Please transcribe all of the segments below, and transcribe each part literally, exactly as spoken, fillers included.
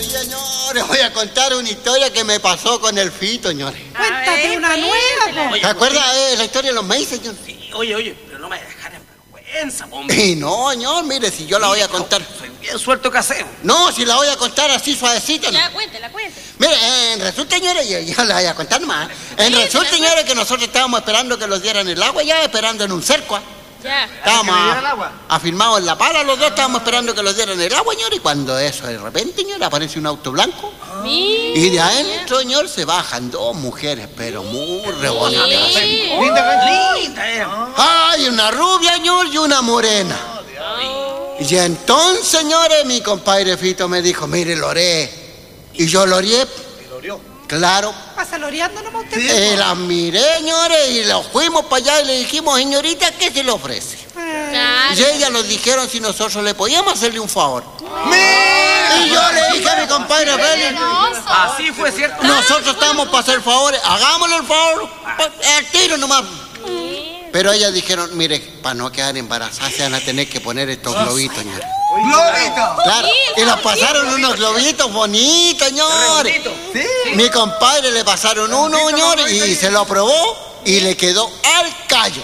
señores, voy a contar una historia que me pasó con el Fito, señores. Cuéntate una nueva, ¿Te acuerdas de la historia de los maíces, señor? Sí, oye, oye, pero no me dejar en vergüenza, hombre. Y no, señor, mire, si yo la voy a contar. Soy bien suelto casero. No, si la voy a contar así suavecita, ¿no? Ya, cuéntela, cuéntela. Mire, en resulta, señores, yo, yo la voy a contar más. En resulta, señores, que nosotros estábamos esperando que nos dieran el agua ya, esperando en un cerco, ¿eh? Ya. Estábamos afirmados en la pala, los dos estábamos esperando que nos dieran el agua, señor, y cuando eso, de repente, señor, aparece un auto blanco. Mira. Y de adentro, señor, se bajan dos mujeres, pero muy re bonitas. Sí. Linda, linda, eh. Ay, una rubia, señor, y una morena. Y entonces, señores, mi compadre Fito me dijo, mire, loré. Y yo loré. Claro. Pasa loreando nomás usted. Eh, las miré, señores, y los fuimos para allá y le dijimos, señorita, ¿qué se le ofrece? Claro. Y ellas nos dijeron si nosotros le podíamos hacerle un favor. Y yo le dije a mi compadre Félix, Así fue, ¿cierto? nosotros estamos para hacer favores, hagámosle el favor, el tiro nomás. Pero ellas dijeron, mire, para no quedar embarazadas se van a tener que poner estos globitos, señores. ¡Globito! Claro, y nos pasaron unos globitos bonitos, señores. ¿Sí? Mi compadre le pasaron uno, señores, y se lo probó y le quedó al callo.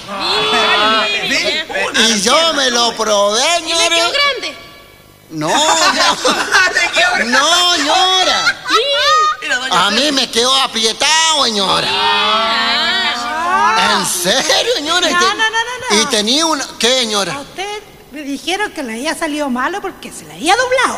Y yo me lo probé, ¿Y le quedó señores. grande? No, no, no, señora. A mí me quedó aprietado, señora. ¿En serio, señora? No, no, no, no, no. Y tenía una... ¿Qué, señora? A usted me dijeron que le había salido malo porque se le había doblado.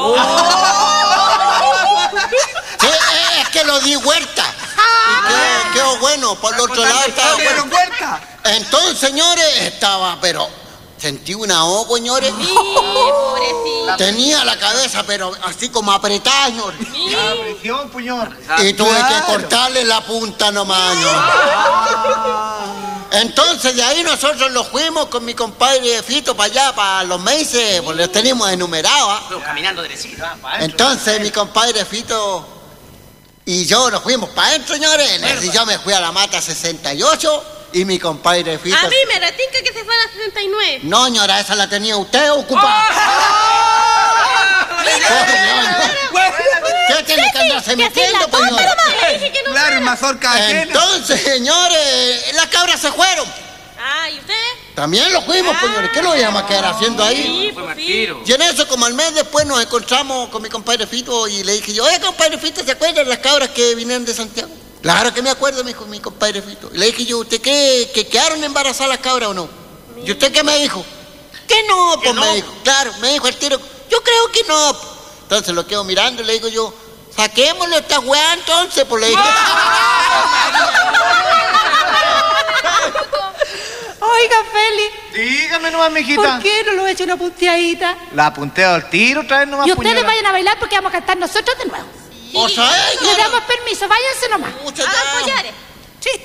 Sí, es que lo di vuelta. Y quedó, quedó bueno, por el otro lado estaba ¿Pero bueno. cuenta? Entonces, señores, estaba, pero sentí un ahogo, señores. Pobrecito. Tenía la cabeza, pero así como apretada, señores. La prisión, puñor. Y tuve que Claro. cortarle la punta nomás, señores. Entonces, de ahí nosotros nos fuimos con mi compadre Fito para allá, para los meses, porque los teníamos enumerados. ¿Ah? Pero caminando derechito. Entonces, mi compadre Fito y yo nos fuimos para adentro, señores. Y yo me fui a la mata sesenta y ocho y mi compadre Fito... A mí me retinca que se fue a la sesenta y nueve. No, señora, esa la tenía usted ocupada. ¿Qué tiene que andarse metiendo, pues, señora? Claro, en mazorca ajena. Entonces, señores, las cabras se fueron. Ah, ¿y ustedes? También lo fuimos, pues, señores. ¿Qué lo íbamos a quedar haciendo ahí? Sí, Fue pues más sí. tiro. Y en eso, como al mes después, nos encontramos con mi compadre Fito y le dije yo, oye, compadre Fito, ¿se acuerdan de las cabras que vinieron de Santiago? Claro que me acuerdo, me dijo mi compadre Fito. Y le dije yo, ¿usted cree que quedaron embarazadas las cabras o no? ¿Y usted qué me dijo? Que no, pues no? me dijo. Claro, me dijo el tiro, yo creo que no. Entonces lo quedo mirando y le digo yo, saquémosle esta weá entonces, pues le dije. Oiga, Félix, Dígame nomás, mijita. ¿por qué no lo he hecho una punteadita? La punteo al tiro, otra vez nomás, Y ustedes puñora. vayan a bailar porque vamos a cantar nosotros de nuevo. O sea, Le damos permiso, váyanse nomás. muchas Ah, gracias. collares.